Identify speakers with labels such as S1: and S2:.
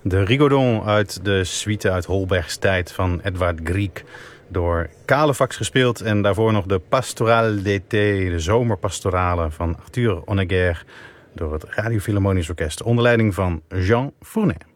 S1: De Rigodon uit de suite uit Holbergs tijd van Edvard Grieg. Door Kalefax gespeeld. En daarvoor nog de Pastorale d'été, de zomerpastorale van Arthur Honegger. Door het Radio Philharmonisch Orkest onder leiding van Jean Fournet.